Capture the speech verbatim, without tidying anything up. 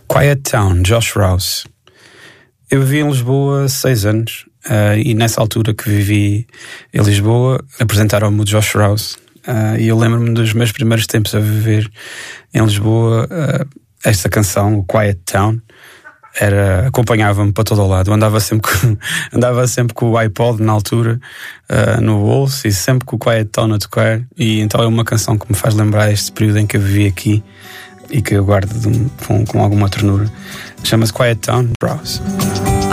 Quiet Town, Josh Rouse. Eu vivi em Lisboa há seis anos uh, e nessa altura que vivi em Lisboa apresentaram-me o Josh Rouse uh, e eu lembro-me dos meus primeiros tempos a viver em Lisboa. Uh, esta canção, o Quiet Town, era, acompanhava-me para todo o lado. Eu andava sempre com, andava sempre com o iPod na altura uh, no bolso e sempre com o Quiet Town a tocar, e então é uma canção que me faz lembrar este período em que eu vivi aqui e que eu guardo de um, com, com alguma ternura. Chama-se Quiet Town, Rouse.